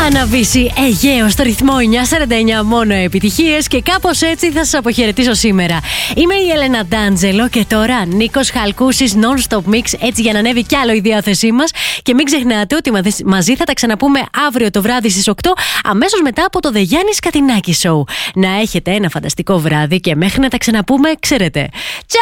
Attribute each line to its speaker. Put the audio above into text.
Speaker 1: Αναβήσει Αιγαίο στο ρυθμό 949, μόνο επιτυχίες, και κάπως έτσι θα σας αποχαιρετήσω σήμερα. Είμαι η Έλενα Ντάντζελο και τώρα Νίκος Χαλκούσης, non-stop mix, έτσι για να ανέβει κι άλλο η διάθεσή μας. Και μην ξεχνάτε ότι μαζί θα τα ξαναπούμε αύριο το βράδυ στις 8, αμέσως μετά από το The Γιάννης Κατινάκη Show. Να έχετε ένα φανταστικό βράδυ και μέχρι να τα ξαναπούμε, ξέρετε.